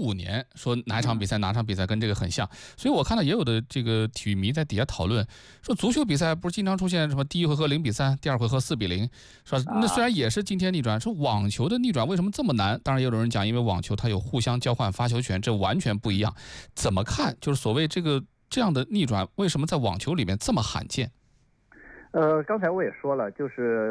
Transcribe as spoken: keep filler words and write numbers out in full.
五年，说哪场比赛哪场比赛跟这个很像，所以我看到也有的这个体育迷在底下讨论，说足球比赛不是经常出现什么第一回合零比三，第二回合四比零，说那虽然也是今天逆转，说网球的逆转为什么这么难？当然也有人讲，因为网球它有互相交换发球权，这完全不一样。怎么看？就是所谓这个这样的逆转，为什么在网球里面这么罕见？ 呃，刚才我也说了，就是